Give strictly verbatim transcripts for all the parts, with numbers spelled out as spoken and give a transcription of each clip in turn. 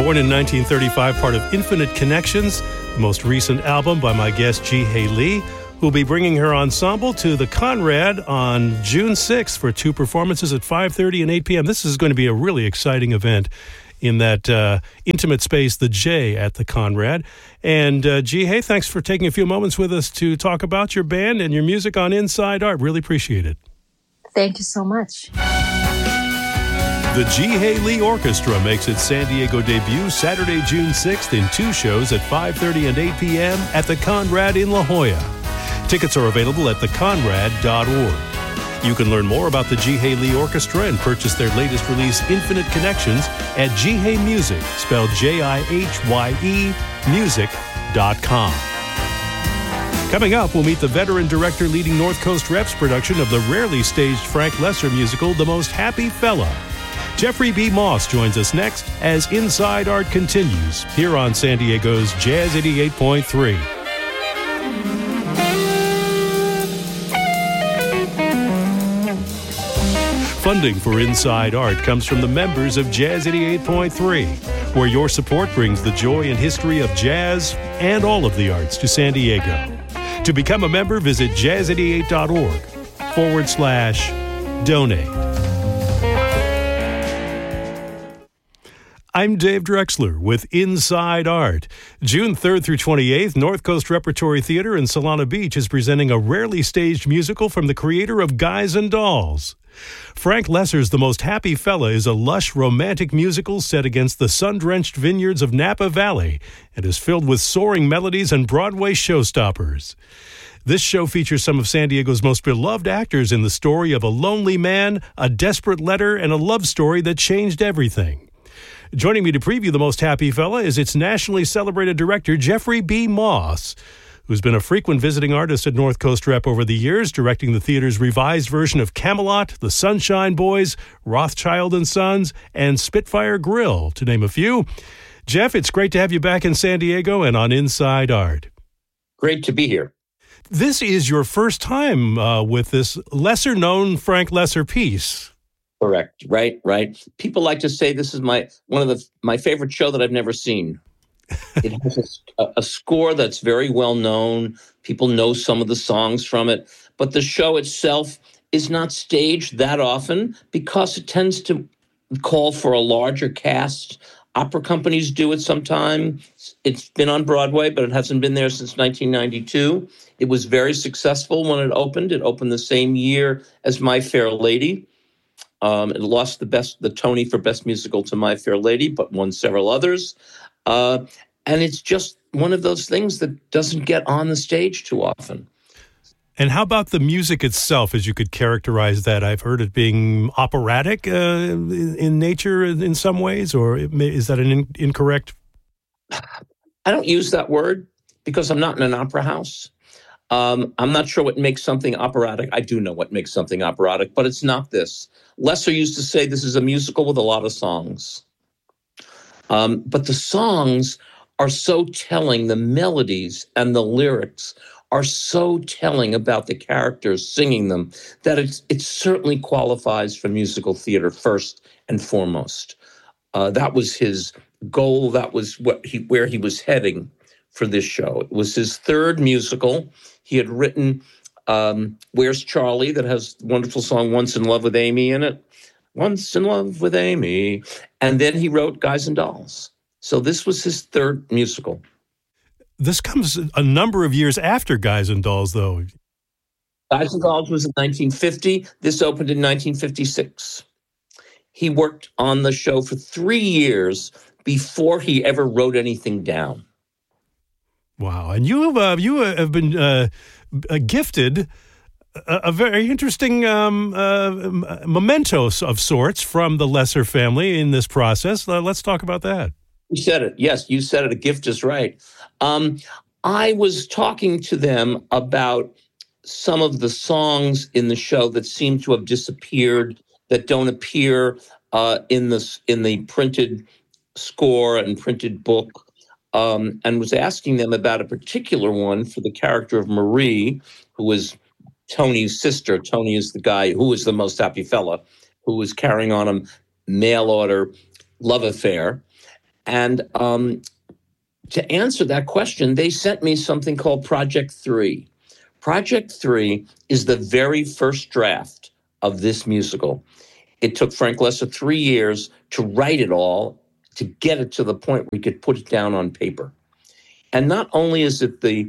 Born in nineteen thirty-five, part of Infinite Connections, the most recent album by my guest Jihye Lee, who'll be bringing her ensemble to the Conrad on June sixth for two performances at five thirty and eight p.m. This is going to be a really exciting event in that uh, intimate space, the J at the Conrad. And uh, Jihye, thanks for taking a few moments with us to talk about your band and your music on Inside Art. Really appreciate it. Thank you so much. The Jihye Lee Orchestra makes its San Diego debut Saturday, June sixth in two shows at five thirty and eight p.m. at the Conrad in La Jolla. Tickets are available at the conrad dot org. You can learn more about the Jihye Lee Orchestra and purchase their latest release, Infinite Connections, at Jihye Music, spelled J I H Y E, music dot com. Coming up, we'll meet the veteran director leading North Coast Reps production of the rarely staged Frank Loesser musical, The Most Happy Fella. Jeffrey B. Moss joins us next as Inside Art continues here on San Diego's Jazz eighty-eight point three. Funding for Inside Art comes from the members of Jazz eighty-eight point three, where your support brings the joy and history of jazz and all of the arts to San Diego. To become a member, visit jazz eighty-eight dot org forward slash donate. I'm Dave Drexler with Inside Art. June third through twenty-eighth, North Coast Repertory Theater in Solana Beach is presenting a rarely staged musical from the creator of Guys and Dolls. Frank Loesser's The Most Happy Fella is a lush, romantic musical set against the sun-drenched vineyards of Napa Valley and is filled with soaring melodies and Broadway showstoppers. This show features some of San Diego's most beloved actors in the story of a lonely man, a desperate letter, and a love story that changed everything. Joining me to preview The Most Happy Fella is its nationally celebrated director, Jeffrey B. Moss, who's been a frequent visiting artist at North Coast Rep over the years, directing the theater's revised version of Camelot, The Sunshine Boys, Rothschild and Sons, and Spitfire Grill, to name a few. Jeff, it's great to have you back in San Diego and on Inside Art. Great to be here. This is your first time uh, with this lesser-known Frank Loesser piece. Correct. Right. Right. People like to say this is my one of the my favorite show that I've never seen. It has a, a score that's very well known. People know some of the songs from it, but the show itself is not staged that often because it tends to call for a larger cast. Opera companies do it sometimes. It's been on Broadway, but it hasn't been there since nineteen ninety-two. It was very successful when it opened. It opened the same year as My Fair Lady. Um, it lost the best, the Tony for Best Musical to My Fair Lady, but won several others. Uh, and it's just one of those things that doesn't get on the stage too often. And how about the music itself, as you could characterize that? I've heard it being operatic uh, in, in nature in some ways, or it may, is that an in, incorrect? I don't use that word because I'm not in an opera house. Um, I'm not sure what makes something operatic. I do know what makes something operatic, but it's not this. Loesser used to say this is a musical with a lot of songs. Um, but the songs are so telling, the melodies and the lyrics are so telling about the characters singing them that it's, it certainly qualifies for musical theater first and foremost. Uh, that was his goal. That was what he, where he was heading for this show. It was his third musical. He had written um, Where's Charlie, that has the wonderful song Once in Love with Amy in it. Once in Love with Amy. And then he wrote Guys and Dolls. So this was his third musical. This comes a number of years after Guys and Dolls, though. Guys and Dolls was in nineteen fifty. This opened in nineteen fifty-six. He worked on the show for three years before he ever wrote anything down. Wow. And you have, uh, you have been uh, gifted a, a very interesting um, uh, memento of sorts from the Loesser family in this process. Uh, let's talk about that. You said it. Yes, you said it. A gift is right. Um, I was talking to them about some of the songs in the show that seem to have disappeared, that don't appear uh, in the in the printed score and printed book, um, and was asking them about a particular one for the character of Marie, who was Tony's sister. Tony is the guy who was the most happy fella, who was carrying on a mail order love affair. And um, to answer that question, they sent me something called Project Three. Project Three is the very first draft of this musical. It took Frank Loesser three years to write it all, to get it to the point where he could put it down on paper. And not only is it the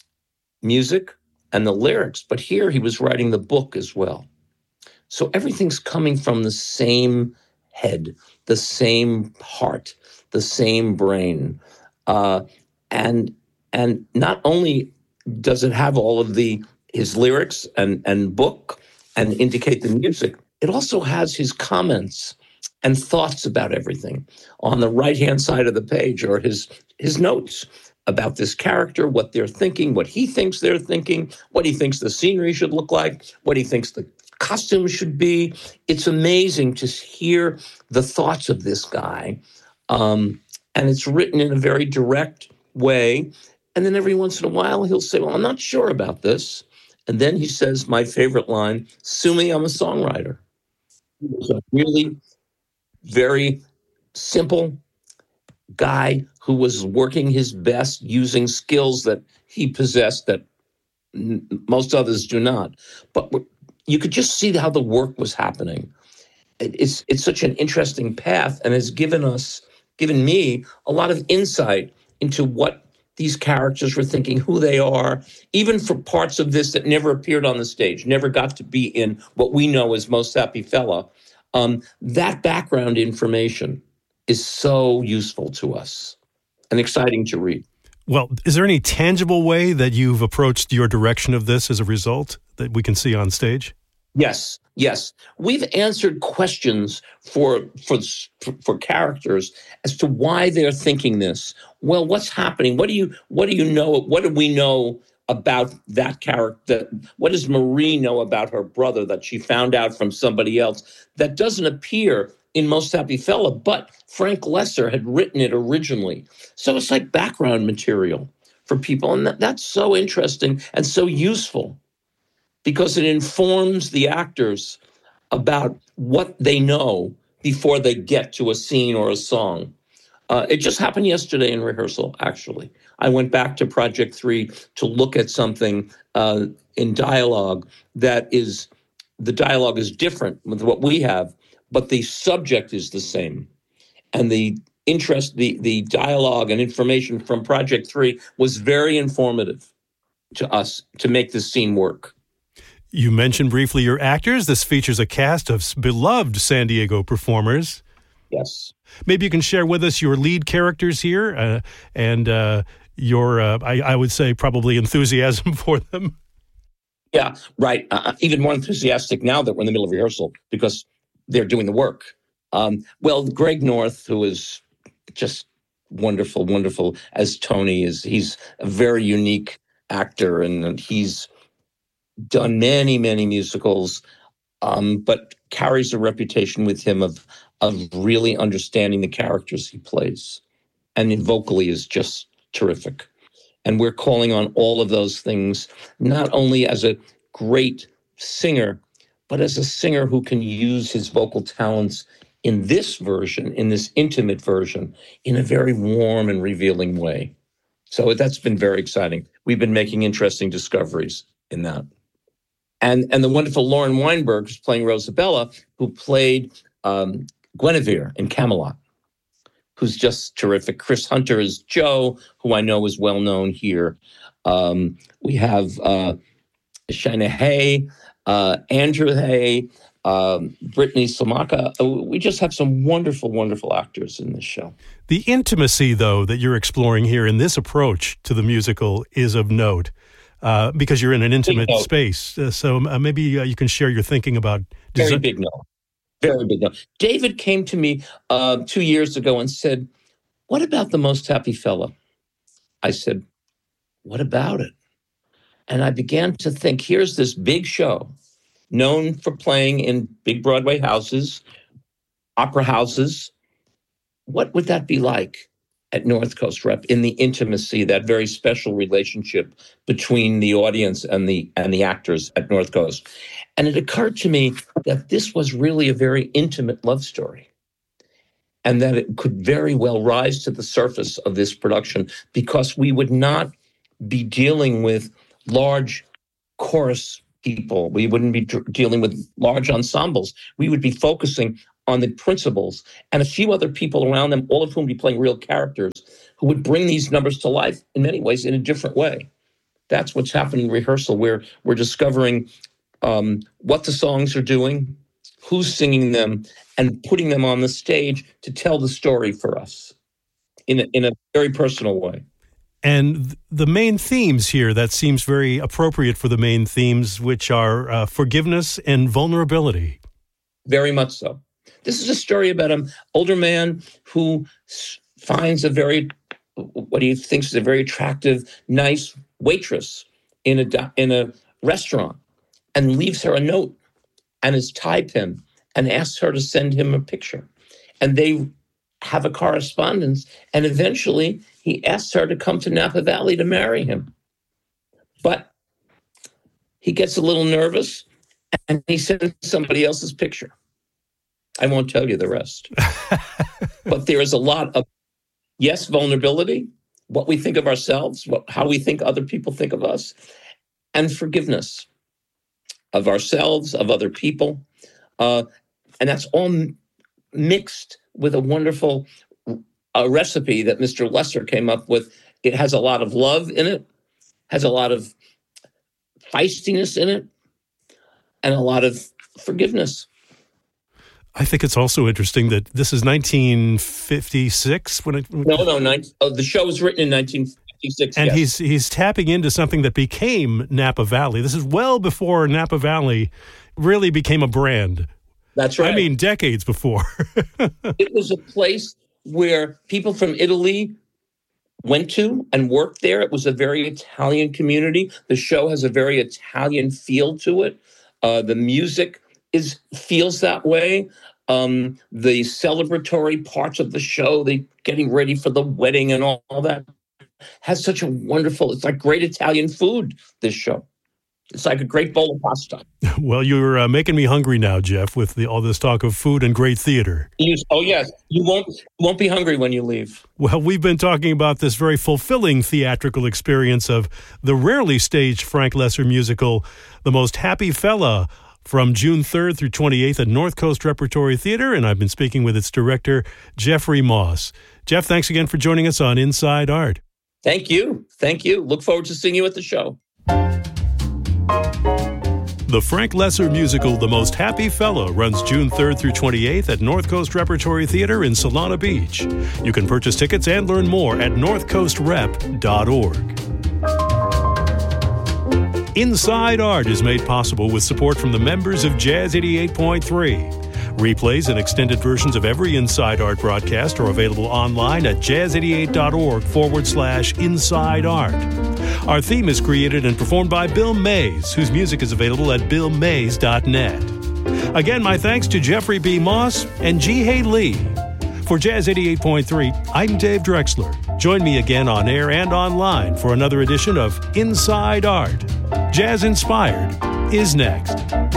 music and the lyrics, but here he was writing the book as well. So everything's coming from the same head, the same heart, the same brain. Uh, and and not only does it have all of the his lyrics and, and book and indicate the music, it also has his comments and thoughts about everything. On the right-hand side of the page are his his notes about this character, what they're thinking, what he thinks they're thinking, what he thinks the scenery should look like, what he thinks the costumes should be. It's amazing to hear the thoughts of this guy. Um, and it's written in a very direct way. And then every once in a while, he'll say, well, I'm not sure about this. And then he says, my favorite line, sue me, I'm a songwriter. He was a really very simple guy who was working his best using skills that he possessed that n- most others do not. But you could just see how the work was happening. It, it's it's such an interesting path and has given us, given me a lot of insight into what these characters were thinking, who they are, even for parts of this that never appeared on the stage, never got to be in what we know as Most Happy Fella. Um, that background information is so useful to us and exciting to read. Well, is there any tangible way that you've approached your direction of this as a result that we can see on stage? Yes, yes. We've answered questions for for for characters as to why they're thinking this. Well, what's happening? What do you what do you know? What do we know about that character? What does Marie know about her brother that she found out from somebody else that doesn't appear in Most Happy Fella, but Frank Loesser had written it originally. So it's like background material for people. And that, that's so interesting and so useful because it informs the actors about what they know before they get to a scene or a song. Uh, it just happened yesterday in rehearsal, actually. I went back to Project Three to look at something uh, in dialogue that is, the dialogue is different with what we have, but the subject is the same. And the interest, the, the dialogue and information from Project Three was very informative to us to make this scene work. You mentioned briefly your actors. This features a cast of beloved San Diego performers. Yes. Maybe you can share with us your lead characters here uh, and uh, your, uh, I, I would say, probably enthusiasm for them. Yeah, right. Uh, even more enthusiastic now that we're in the middle of rehearsal because they're doing the work. Um, well, Greg North, who is just wonderful, wonderful as Tony is, he's a very unique actor and he's done many, many musicals, um, but carries a reputation with him of of really understanding the characters he plays. And vocally is just terrific. And we're calling on all of those things, not only as a great singer, but as a singer who can use his vocal talents in this version, in this intimate version, in a very warm and revealing way. So that's been very exciting. We've been making interesting discoveries in that. And, and the wonderful Lauren Weinberg, who's playing Rosabella, who played um, Guinevere in Camelot, who's just terrific. Chris Hunter is Joe, who I know is well known here. Um, we have uh, Shina Hay, uh, Andrew Hay, um, Brittany Samaka. We just have some wonderful, wonderful actors in this show. The intimacy, though, that you're exploring here in this approach to the musical is of note. Uh, because you're in an intimate space. Uh, so uh, maybe uh, you can share your thinking about... Very big no. Very big no. David came to me uh, two years ago and said, what about the Most Happy Fella? I said, what about it? And I began to think, here's this big show, known for playing in big Broadway houses, opera houses. What would that be like at North Coast Rep in the intimacy, that very special relationship between the audience and the and the actors at North Coast? And it occurred to me that this was really a very intimate love story. and that it could very well rise to the surface of this production, because we would not be dealing with large chorus people. We wouldn't be d- dealing with large ensembles. We would be focusing on the principals and a few other people around them, all of whom would be playing real characters, who would bring these numbers to life in many ways in a different way. That's what's happening in rehearsal, where we're discovering um, what the songs are doing, who's singing them, and putting them on the stage to tell the story for us in a, in a very personal way. And the main themes here, that seems very appropriate for the main themes, which are uh, forgiveness and vulnerability. Very much so. This is a story about an older man who finds a very, what he thinks is a very attractive, nice waitress in a in a restaurant, and leaves her a note and his tie pin and asks her to send him a picture. And they have a correspondence, and eventually he asks her to come to Napa Valley to marry him. But he gets a little nervous and he sends somebody else's picture. I won't tell you the rest. But there is a lot of, yes, vulnerability, what we think of ourselves, what, how we think other people think of us, and forgiveness of ourselves, of other people. Uh, and that's all m- mixed with a wonderful a recipe that Mister Lesser came up with. It has a lot of love in it, has a lot of feistiness in it, and a lot of forgiveness. I think it's also interesting that this is nineteen fifty-six. When it, no, no, nine, oh, the show was written in nineteen fifty-six. And yes. he's he's tapping into something that became Napa Valley. This is well before Napa Valley really became a brand. That's right. I mean, decades before. It was a place where people from Italy went to and worked there. It was a very Italian community. The show has a very Italian feel to it. Uh, the music is feels that way. Um, the celebratory parts of the show, the getting ready for the wedding and all, all that, has such a wonderful, it's like great Italian food, this show. It's like a great bowl of pasta. Well, you're uh, making me hungry now, Jeff, with the, all this talk of food and great theater. You, oh, yes. You won't, you won't be hungry when you leave. Well, we've been talking about this very fulfilling theatrical experience of the rarely staged Frank Loesser musical, The Most Happy Fella, from June third through twenty-eighth at North Coast Repertory Theater, and I've been speaking with its director, Jeffrey Moss. Jeff, thanks again for joining us on Inside Art. Thank you. Thank you. Look forward to seeing you at the show. The Frank Loesser musical, The Most Happy Fella, runs June third through twenty-eighth at North Coast Repertory Theater in Solana Beach. You can purchase tickets and learn more at north coast rep dot org. Inside Art is made possible with support from the members of Jazz eighty-eight point three. Replays and extended versions of every Inside Art broadcast are available online at jazz eighty-eight dot org forward slash Inside Art. Our theme is created and performed by Bill Mays, whose music is available at bill mays dot net. Again, my thanks to Jeffrey B. Moss and Ji Hae Lee. For Jazz eighty-eight point three, I'm Dave Drexler. Join me again on air and online for another edition of Inside Art. Jazz Inspired is next.